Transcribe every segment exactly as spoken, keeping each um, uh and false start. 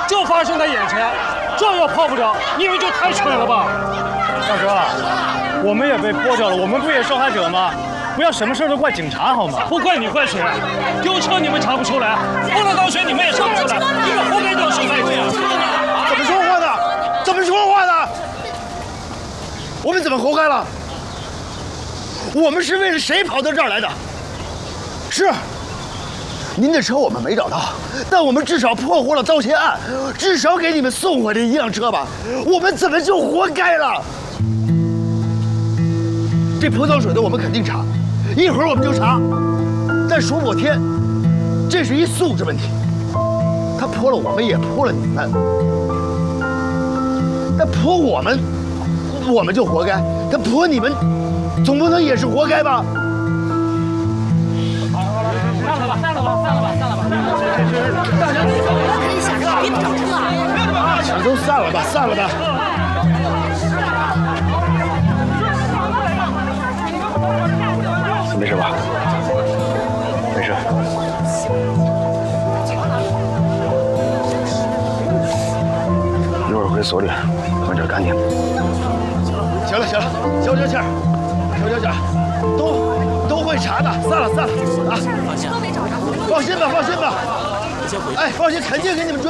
就发生在眼前，这要破不了，你以为就太蠢了吧？ 大哥，我们也被泼掉了，我们不也受害者吗？不要什么事都怪警察好吗？ 不怪你怪谁？丢车你们查不出来，泼了倒水你们也查不出来，你们活该当受害者。 怎么说话呢？怎么说话呢？我们怎么活该了？我们是为了谁跑到这儿来的？是，您的车我们没找到，但我们至少破获了盗窃案，至少给你们送回来一辆车吧。我们怎么就活该了？这泼脏水的我们肯定查，一会儿我们就查。但说破天，这是一素质问题。他泼了我们，也泼了你们。他泼我们，我们就活该；他泼你们，总不能也是活该吧？ 散了吧，散了吧，散了吧，散了吧！ 大家可以下车，别找车啊！ 全都散了吧，散了吧！ 没事吧？没事。一会儿回所里，换点干净。 行了行了，消消气儿，消消气儿，都都会查的，散了散了啊！ 都没找着， 放心吧，放心吧。哎，放心，肯定给你们追。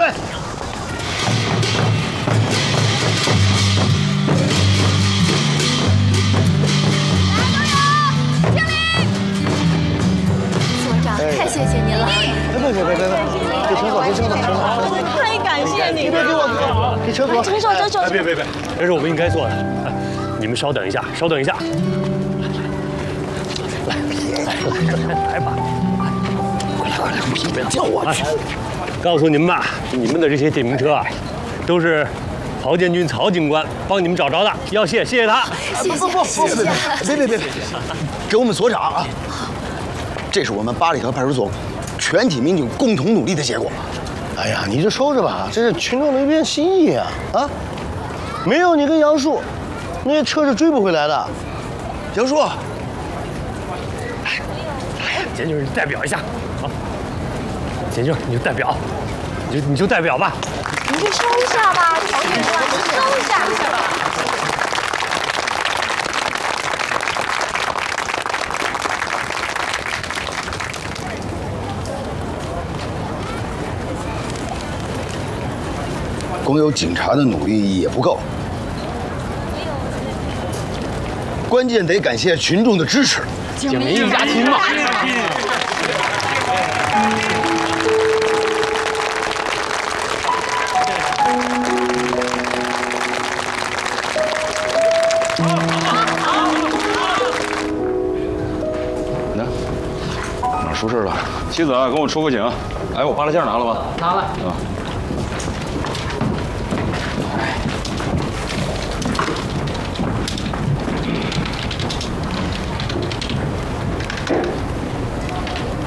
太谢谢您了！ 别别别别别，给车座，给车座，车座。 太感谢你了！ 别给我，给车座。 承受，承受。 别别别，这是我们应该做的。你们稍等一下，稍等一下。来来来吧，快来快来，不要叫我去。告诉你们吧，你们的这些电瓶车啊，都是曹建军曹警官帮你们找着的，要谢谢谢他。 谢谢不不不， 别别别别，给我们所长啊！这是我们八里河派出所全体民警共同努力的结果。 哎呀，你就收着吧，这是群众的一片心意啊！啊，没有你跟杨树，那些车是追不回来的。 杨树， 来，简军，你代表一下啊！简军，你就代表，你就你就代表吧。 你就收一下吧，曹警官，收一下。 光有警察的努力也不够，关键得感谢群众的支持。 警民一家亲嘛。 那哪出事了？ 妻子啊，跟我出个警。哎，我八大件拿了吗？ 拿了。 啊。